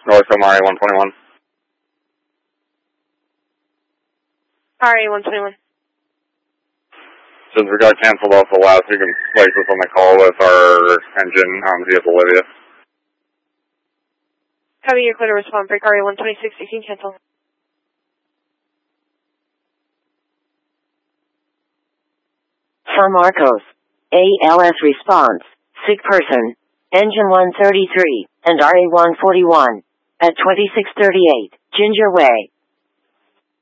North Omari 121. Alright, 121. Since we got canceled off the last, you can place us on the call with our engine GS Olivia. Copy, your clear to respond. Break RA 126, you can cancel. San Marcos. ALS response. Sick person. Engine 133 and RA 141 at 2638 Ginger Way.